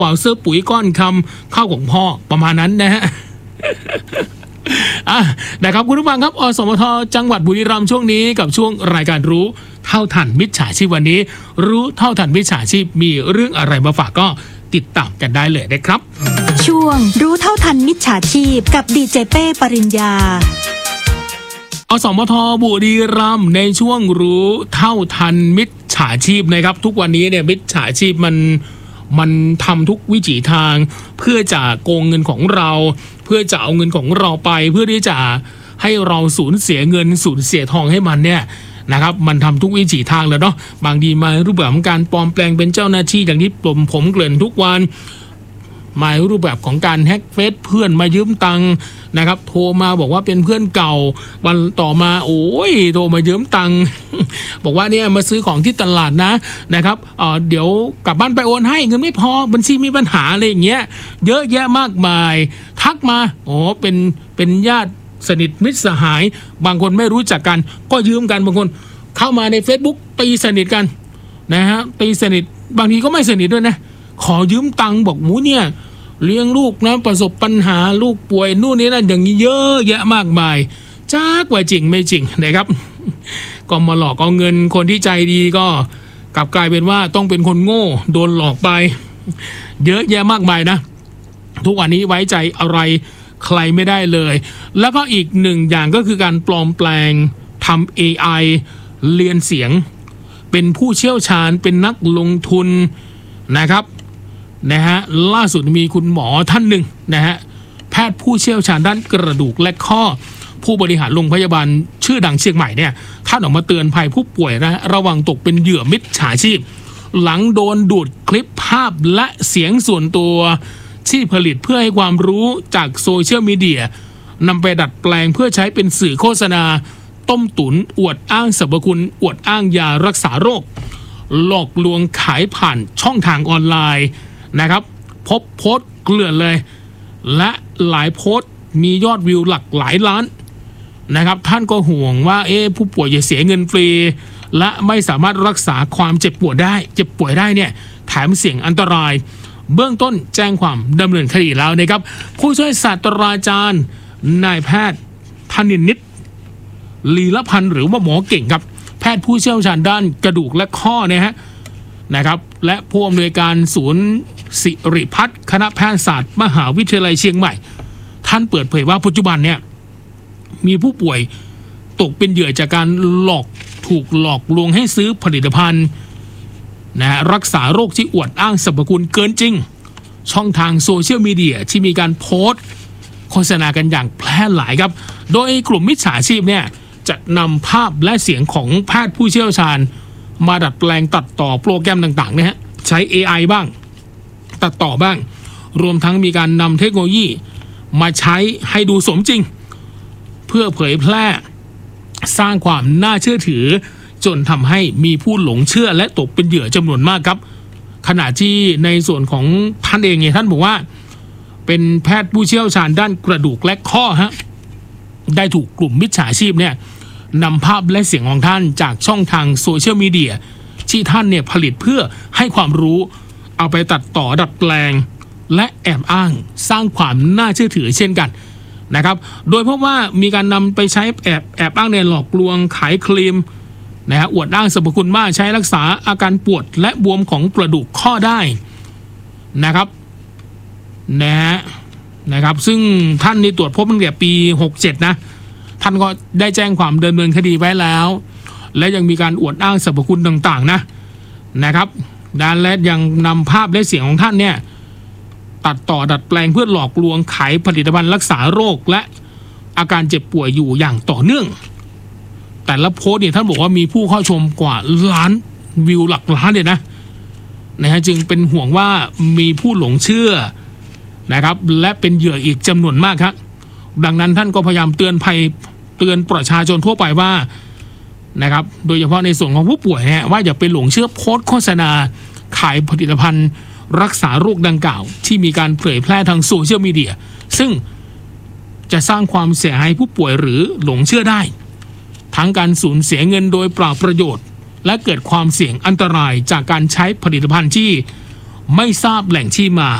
เป่าเสื้อปุ๋ยก้อนคำข้าวของพ่อประมาณนั้นนะฮะ นะครับคุณผู้ฟังครับอสมทจังหวัดบุรีรัมย์ช่วงนี้กับช่วงรายการรู้เท่าทันมิจฉาชีพวันนี้รู้เท่าทันมิจฉาชีพมีเรื่องอะไรมาฝากก็ติดตามกันได้เลยนะครับช่วงรู้เท่าทันมิจฉาชีพกับดีเจเป้ปริญญาอสมทบุรีรัมย์ในช่วงรู้เท่าทันมิจฉาชีพนะครับทุกวันนี้เนี่ยมิจฉาชีพมันทำทุกวิถีทางเพื่อจะโกงเงินของเราเพื่อจะเอาเงินของเราไปเพื่อที่จะให้เราสูญเสียเงินสูญเสียทองให้มันเนี่ยนะครับมันทำทุกวิถีทางเลยเนาะบางทีมารูปแบบของการปลอมแปลงเป็นเจ้าหน้าที่อย่างที่ผมเกริ่นทุกวันมารูปแบบของการแฮ็กเฟซเพื่อนมายืมตังค์นะครับโทรมาบอกว่าเป็นเพื่อนเก่าวันต่อมาโอ้ยโทรมายืมตังค์ บอกว่าเนี่ยมาซื้อของที่ตลาดนะครับเดี๋ยวกลับบ้านไปโอนให้เงินไม่พอบัญชีมีปัญหาอะไรอย่างเงี้ยเยอะแยะมากมายทักมาเป็นญาติสนิทมิตรสหายบางคนไม่รู้จักกันก็ยืมกันบางคนเข้ามาใน Facebook ตีสนิทกันนะฮะตีสนิทบางทีก็ไม่สนิทด้วยนะขอยืมตังค์บอกหมูเนี่ยเลี้ยงลูกนะประสบปัญหาลูกป่วยนู่นนี่นั่นอย่างนี้เยอะแยะมากมายจ้ากว่าจริงไม่จริงนะครับ ก็มาหลอกเอาเงินคนที่ใจดีก็กลับกลายเป็นว่าต้องเป็นคนโง่โดนหลอกไปเยอะแยะมากมายนะทุกวันนี้ไว้ใจอะไรใครไม่ได้เลยแล้วก็อีกหนึ่งอย่างก็คือการปลอมแปลงทำ AI เรียนเสียงเป็นผู้เชี่ยวชาญเป็นนักลงทุนนะครับนะฮะล่าสุดมีคุณหมอท่านหนึ่งนะฮะแพทย์ผู้เชี่ยวชาญด้านกระดูกและข้อผู้บริหารโรงพยาบาลชื่อดังเชียงใหม่เนี่ยท่านออกมาเตือนภัยผู้ป่วยนะระวังตกเป็นเหยื่อมิจฉาชีพหลังโดนดูดคลิปภาพและเสียงส่วนตัวที่ผลิตเพื่อให้ความรู้จากโซเชียลมีเดียนำไปดัดแปลงเพื่อใช้เป็นสื่อโฆษณาต้มตุ๋นอวดอ้างสรรพคุณอวดอ้างยารักษาโรคหลอกลวงขายผ่านช่องทางออนไลน์นะครับพบโพสต์เกลื่อนเลยและหลายโพสต์มียอดวิวหลักหลายล้านนะครับท่านก็ห่วงว่าผู้ป่วยจะเสียเงินฟรีและไม่สามารถรักษาความเจ็บป่วยได้เนี่ยแถมเสี่ยงอันตรายเบื้องต้นแจ้งความดำเนินคดีแล้วนะครับผู้ช่วยศาสตราจารย์นายแพทย์ธนินทร์ลีละพันธ์หรือว่าหมอเก่งครับแพทย์ผู้เชี่ยวชาญด้านกระดูกและข้อนะครับและผู้อำนวยการศูนย์ศิริพัฒน์คณะแพทยศาสตร์มหาวิทยาลัยเชียงใหม่ท่านเปิดเผยว่าปัจจุบันเนี่ยมีผู้ป่วยตกเป็นเหยื่อจากการถูกหลอกลวงให้ซื้อผลิตภัณฑ์รักษาโรคที่อวดอ้างสรรพคุณเกินจริงช่องทางโซเชียลมีเดียที่มีการโพสต์โฆษณากันอย่างแพร่หลายครับโดยกลุ่มมิจฉาชีพเนี่ยจะนำภาพและเสียงของแพทย์ผู้เชี่ยวชาญมาดัดแปลงตัดต่อโปรแกรมต่างๆใช้ AI บ้างตัดต่อบ้างรวมทั้งมีการนำเทคโนโลยีมาใช้ให้ดูสมจริงเพื่อเผยแพร่สร้างความน่าเชื่อถือจนทำให้มีผู้หลงเชื่อและตกเป็นเหยื่อจำนวนมากครับขณะที่ในส่วนของท่านเองเนี่ยท่านบอกว่าเป็นแพทย์ผู้เชี่ยวชาญด้านกระดูกและข้อได้ถูกกลุ่มมิจฉาชีพเนี่ยนำภาพและเสียงของท่านจากช่องทางโซเชียลมีเดียที่ท่านเนี่ยผลิตเพื่อให้ความรู้เอาไปตัดต่อดัดแปลงและแอบอ้างสร้างความน่าเชื่อถือเช่นกันนะครับโดยพบว่ามีการนำไปใช้แอบอ้างในหลอกลวงขายครีมอวดอ้างสรรพคุณว่าใช้รักษาอาการปวดและบวมของกระดูกข้อได้นะครับนะครับซึ่งท่านนี่ตรวจพบตั้งแต่ปี67นะท่านก็ได้แจ้งความดำเนินคดีไว้แล้วและยังมีการอวดอ้างสรรพคุณต่างๆนะครับและยังนำภาพและเสียงของท่านเนี่ยตัดต่อดัดแปลงเพื่อหลอกลวงขายผลิตภัณฑ์รักษาโรคและอาการเจ็บป่วยอยู่อย่างต่อเนื่องแต่ละโพสต์เนี่ยท่านบอกว่ามีผู้เข้าชมกว่าล้านวิวหลักล้านเลยนะจึงเป็นห่วงว่ามีผู้หลงเชื่อนะครับและเป็นเหยื่ออีกจำนวนมากครับดังนั้นท่านก็พยายามเตือนประชาชนทั่วไปว่านะครับโดยเฉพาะในส่วนของผู้ป่วยว่าอย่าไปหลงเชื่อโพสต์โฆษณาขายผลิตภัณฑ์รักษาโรคดังกล่าวที่มีการเผยแพร่ทางโซเชียลมีเดียซึ่งจะสร้างความเสียหายผู้ป่วยหรือหลงเชื่อได้ทั้งการสูญเสียเงินโดยเปล่าประโยชน์และเกิดความเสี่ยงอันตรายจากการใช้ผลิตภัณฑ์ที่ไม่ทราบแหล่งที่มา